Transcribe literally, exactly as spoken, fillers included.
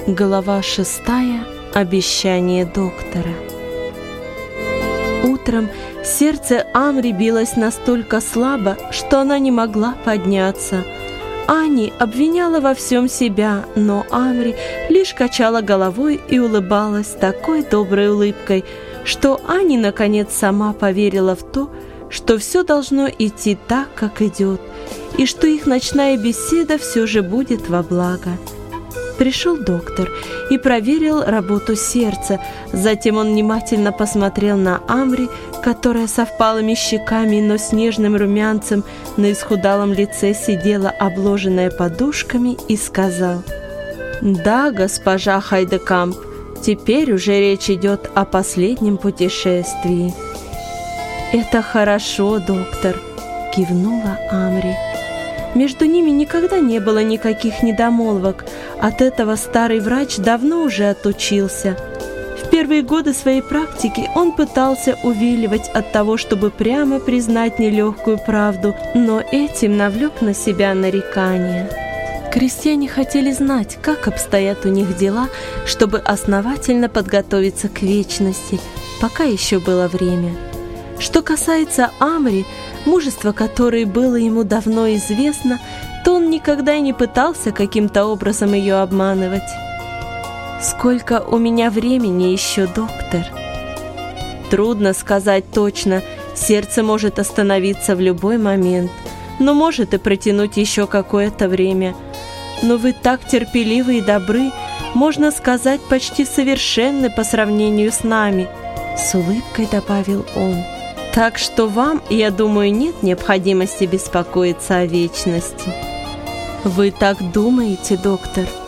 Глава шестая. Обещание доктора. Утром сердце Амри билось настолько слабо, что она не могла подняться. Ани обвиняла во всем себя, но Амри лишь качала головой и улыбалась такой доброй улыбкой, что Ани наконец сама поверила в то, что все должно идти так, как идет, и что их ночная беседа все же будет во благо. Пришел доктор и проверил работу сердца. Затем он внимательно посмотрел на Амри, которая со впалыми щеками, но с нежным румянцем на исхудалом лице сидела, обложенная подушками, и сказал: «Да, госпожа Хайдекамп, теперь уже речь идет о последнем путешествии». «Это хорошо, доктор», — кивнула Амри. Между ними никогда не было никаких недомолвок. От этого старый врач давно уже отучился. В первые годы своей практики он пытался увиливать от того, чтобы прямо признать нелегкую правду, но этим навлек на себя нарекания. Крестьяне хотели знать, как обстоят у них дела, чтобы основательно подготовиться к вечности, пока еще было время. Что касается Амри, мужество которой было ему давно известно, то он никогда и не пытался каким-то образом ее обманывать. «Сколько у меня времени еще, доктор?» «Трудно сказать точно. Сердце может остановиться в любой момент, но может и протянуть еще какое-то время. Но вы так терпеливы и добры, можно сказать, почти совершенны по сравнению с нами», — с улыбкой добавил он. «Так что вам, я думаю, нет необходимости беспокоиться о вечности». «Вы так думаете, доктор?»